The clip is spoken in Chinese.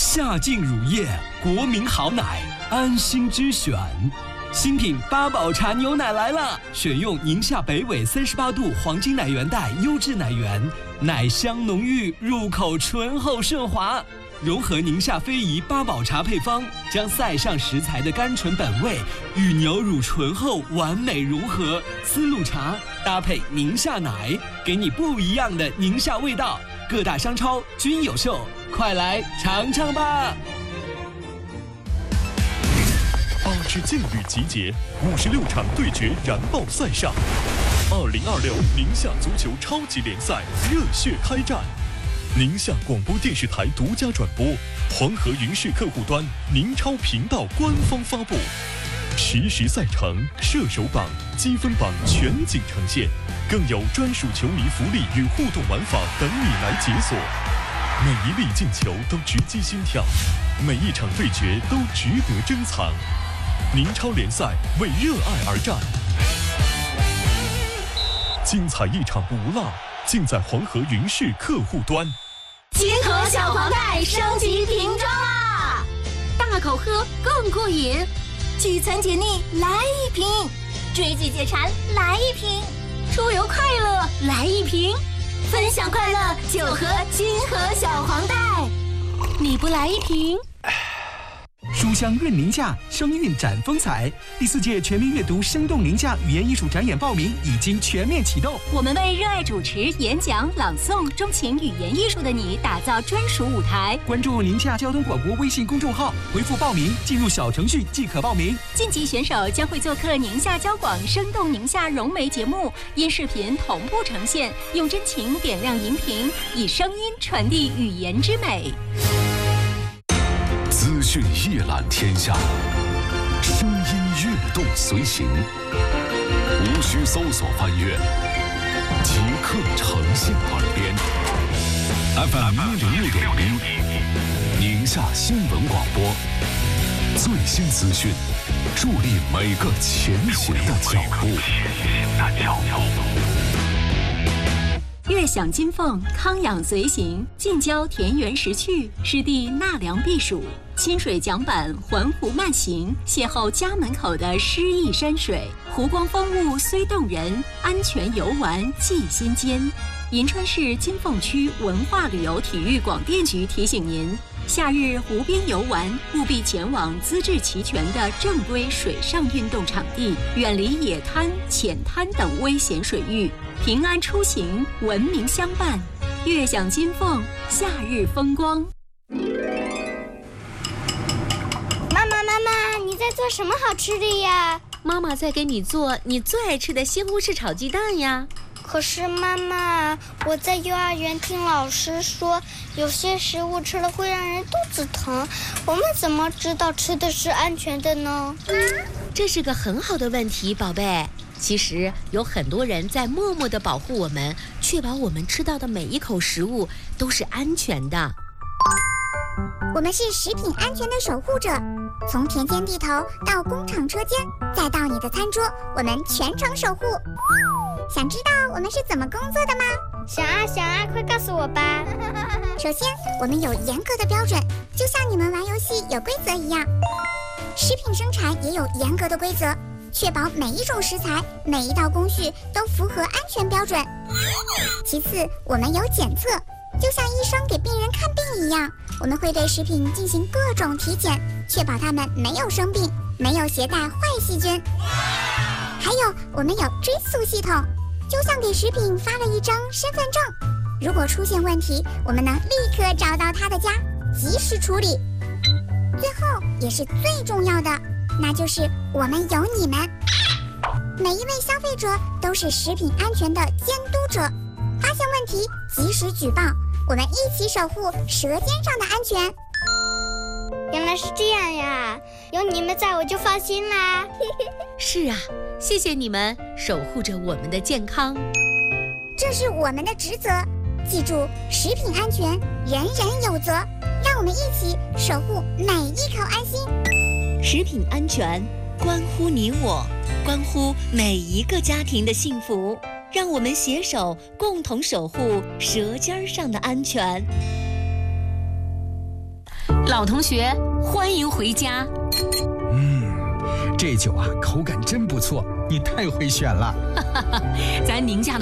夏净乳业，国民好奶，安心之选。新品八宝茶牛奶来了，选用宁夏北纬38度黄金奶源带优质奶源，奶香浓郁，入口醇厚顺滑。融合宁夏非遗八宝茶配方，将塞上食材的甘醇本味与牛乳醇厚完美融合。丝路茶搭配宁夏奶，给你不一样的宁夏味道。各大商超均有售，快来尝尝吧 ！8支劲旅集结，56场对决燃爆赛上，2026宁夏足球超级联赛热血开战。宁夏广播电视台独家转播，黄河云视客户端、宁超频道官方发布，实时赛程、射手榜、积分榜全景呈现，更有专属球迷福利与互动玩法等你来解锁。每一粒进球都直击心跳，每一场对决都值得珍藏。宁超联赛为热爱而战，精彩一场不落，尽在黄河云视客户端。 金河小黄袋升级瓶装啦！大口喝更过瘾， 聚餐解腻来一瓶， 追剧解馋来一瓶， 出游快乐来一瓶， 分享快乐就喝金河小黄袋。 你不来一瓶？ 书香润宁夏，声韵展风采。第4届全民阅读生动宁夏语言艺术展演报名已经全面启动。 我们为热爱主持、演讲、朗诵、钟情语言艺术的你打造专属舞台。 关注宁夏交通广播微信公众号，回复报名，进入小程序即可报名。 晋级选手将会做客宁夏交广生动宁夏融媒节目，因视频同步呈现，用真情点亮荧屏，以声音传递语言之美。 资讯一览天下，声音跃动随行，无需搜索翻阅，即刻呈现耳边。FM 106.1，宁夏新闻广播，最新资讯，助力每个前行的脚步。 悦享金凤，康养随行，近郊田园识趣，湿地纳凉避暑，清水桨板环湖慢行，邂逅家门口的诗意山水，湖光风物虽动人，安全游玩记心间。银川市金凤区文化旅游体育广电局提醒您，夏日湖边游玩务必前往资质齐全的正规水上运动场地，远离野滩、浅滩等危险水域，平安出行，文明相伴，悦享金凤夏日风光。 妈妈，你在做什么好吃的呀？ 妈妈在给你做你最爱吃的西红柿炒鸡蛋呀。 可是妈妈，我在幼儿园听老师说，有些食物吃了会让人肚子疼，我们怎么知道吃的是安全的呢？ 这是个很好的问题，宝贝。其实有很多人在默默地保护我们，确保我们吃到的每一口食物都是安全的。 我们是食品安全的守护者，从田间地头到工厂车间，再到你的餐桌，我们全程守护。想知道我们是怎么工作的吗？ 想啊，快告诉我吧。 首先，我们有严格的标准，就像你们玩游戏有规则一样。食品生产也有严格的规则，确保每一种食材、每一道工序都符合安全标准。其次，我们有检测，就像医生给病人看病一样，我们会对食品进行各种体检，确保它们没有生病，没有携带坏细菌。还有，我们有追溯系统，就像给食品发了一张身份证，如果出现问题，我们能立刻找到他的家，及时处理。最后也是最重要的，那就是我们有你们。每一位消费者都是食品安全的监督者，发现问题及时举报，我们一起守护舌尖上的安全。 原来是这样呀，有你们在我就放心啦。 是啊，谢谢你们守护着我们的健康， 这是我们的职责。记住，食品安全人人有责，让我们一起守护每一口安心。 食品安全关乎你我，关乎每一个家庭的幸福，让我们携手共同守护舌尖上的安全。 老同学，欢迎回家。 这酒啊，口感真不错，你太会选了。 咱宁夏的